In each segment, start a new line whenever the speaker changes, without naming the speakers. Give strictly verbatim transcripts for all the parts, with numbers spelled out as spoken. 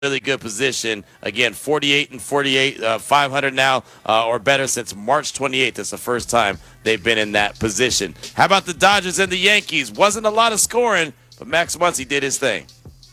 really good position. Again, forty-eight and forty-eight, uh, five hundred now uh, or better since March twenty-eighth. That's the first time they've been in that position. How about the Dodgers and the Yankees? Wasn't a lot of scoring, but Max Muncy did his thing.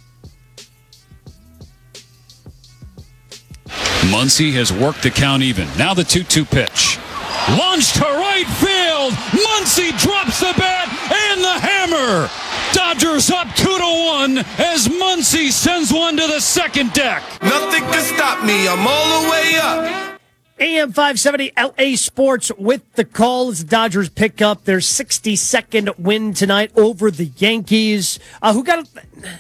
Muncy has worked the count even. Now the two two pitch. Launched to right field. Muncy drops the bat and the hammer. Dodgers up two to one as Muncy sends one to the second deck.
Nothing can stop me. I'm all the way up.
A M five seventy L A Sports with the call as the Dodgers pick up their sixty-second win tonight over the Yankees, uh, who got,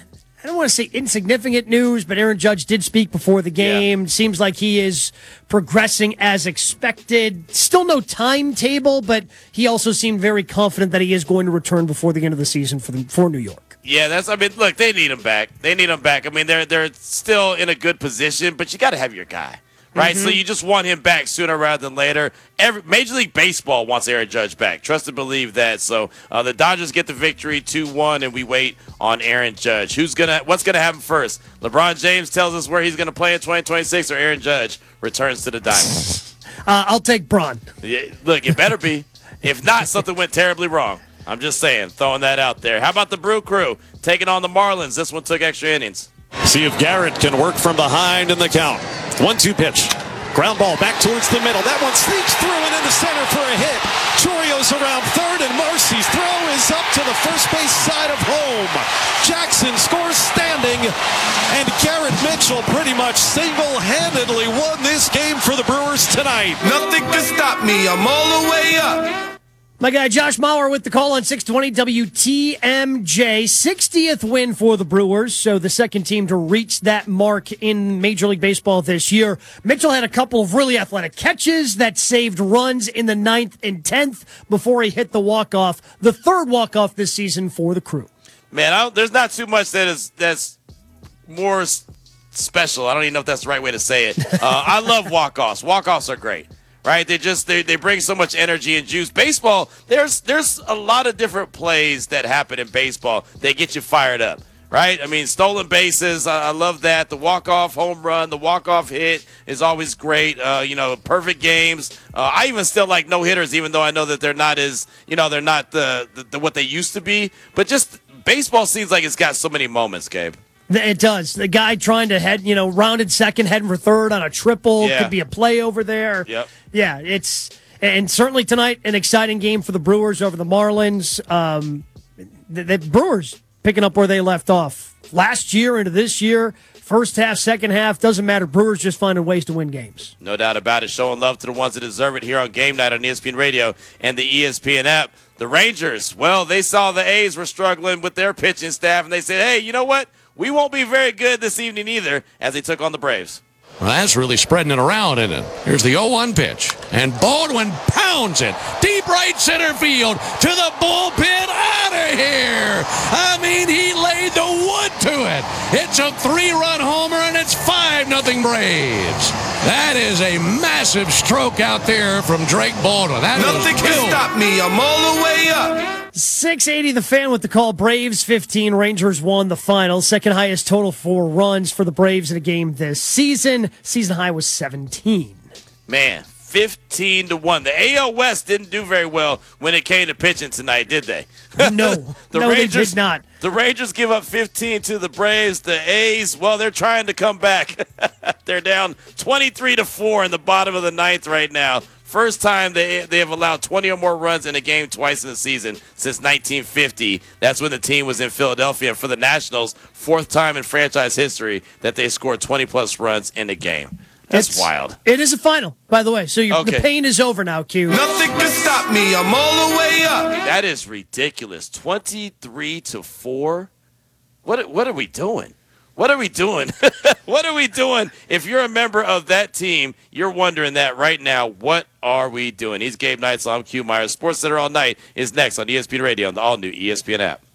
I don't want to say insignificant news, but Aaron Judge did speak before the game. Yeah. Seems like he is progressing as expected. Still no timetable, but he also seemed very confident that he is going to return before the end of the season for the, for New York.
Yeah, that's. I mean, look, they need him back. They need him back. I mean, they're they're still in a good position, but you got to have your guy. Right, mm-hmm. So you just want him back sooner rather than later. Every Major League Baseball wants Aaron Judge back. Trust and believe that. So uh, the Dodgers get the victory two one, and we wait on Aaron Judge. Who's gonna? What's gonna happen first? LeBron James tells us where he's gonna play in twenty twenty-six, or Aaron Judge returns to the Diamondbacks.
Uh, I'll take Bron.
Yeah, look, it better be. If not, something went terribly wrong. I'm just saying, throwing that out there. How about the Brew Crew taking on the Marlins? This one took extra innings.
See if Garrett can work from behind in the count. one two pitch. Ground ball back towards the middle. That one sneaks through and into center for a hit. Chorio's around third, and Marcy's throw is up to the first base side of home. Jackson scores standing, and Garrett Mitchell pretty much single-handedly won this game for the Brewers tonight.
Nothing can stop me. I'm all the way up.
My guy Josh Mauer with the call on six twenty W T M J. sixtieth win for the Brewers, so the second team to reach that mark in Major League Baseball this year. Mitchell had a couple of really athletic catches that saved runs in the ninth and tenth before he hit the walk-off, the third walk-off this season for the Crew.
Man, I don't, there's not too much that is that's more special. I don't even know if that's the right way to say it. Uh, I love walk-offs. Walk-offs are great. Right, they just they, they bring so much energy and juice. Baseball, there's there's a lot of different plays that happen in baseball. They get you fired up, right? I mean, stolen bases, I, I love that. The walk-off home run, the walk-off hit is always great. Uh, you know, perfect games. Uh, I even still like no-hitters, even though I know that they're not as you know they're not the, the, the what they used to be. But just baseball seems like it's got so many moments, Gabe.
It does. The guy trying to head, you know, rounded second, heading for third on a triple.
Yeah.
Could be a play over there.
Yep.
Yeah, it's, and certainly tonight, an exciting game for the Brewers over the Marlins. Um, the, the Brewers picking up where they left off. Last year into this year, first half, second half, doesn't matter. Brewers just finding ways to win games.
No doubt about it. Showing love to the ones that deserve it here on Game Night on E S P N Radio and the E S P N app. The Rangers, well, they saw the A's were struggling with their pitching staff, and they said, hey, you know what? We won't be very good this evening either, as they took on the Braves.
Well, that's really spreading it around, isn't it? Here's the oh one pitch, and Baldwin pounds it deep right center field to the bullpen. Out of here! I mean, he laid the wood to it. It's a three-run homer, and it's five nothing Braves. That is a massive stroke out there from Drake Baldwin. That
Nothing can stop me. I'm all the way up.
six eighty the fan with the call. Braves fifteen, Rangers won the final. Second highest total for runs for the Braves in a game this season. Season high was seventeen.
Man, fifteen to one. The A L West didn't do very well when it came to pitching tonight, did they?
No,
the
no,
Rangers,
they did not.
The Rangers give up fifteen to the Braves. The A's, well, they're trying to come back. They're down twenty-three to four in the bottom of the ninth right now. First time they they have allowed twenty or more runs in a game twice in the season since nineteen fifty. That's when the team was in Philadelphia. For the Nationals, fourth time in franchise history that they scored twenty-plus runs in a game. That's
it's,
wild.
It is a final, by the way. So you,
okay.
The pain is over now, Q.
Nothing can stop me. I'm all the way up.
That is ridiculous. twenty-three to four. What what are we doing? What are we doing? What are we doing? If you're a member of that team, you're wondering that right now. What are we doing? He's Gabe Neitzel. I'm Q Myers. Sports Center All Night is next on E S P N Radio on the all-new E S P N app.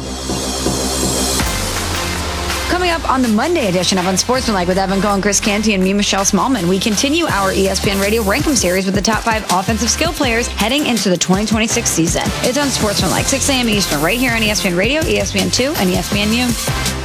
Coming up on the Monday edition of Unsportsmanlike with Evan Cohen, Chris Canty, and me, Michelle Smallman, we continue our E S P N Radio Rankum series with the top five offensive skill players heading into the twenty twenty-six season. It's Unsportsmanlike, six a.m. Eastern, right here on E S P N Radio, E S P N two, and E S P N U.